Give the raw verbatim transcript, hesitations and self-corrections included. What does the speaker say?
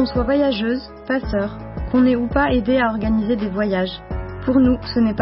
Qu'on soit voyageuse, passeur, qu'on ait ou pas aidé à organiser des voyages, pour nous, ce n'est pas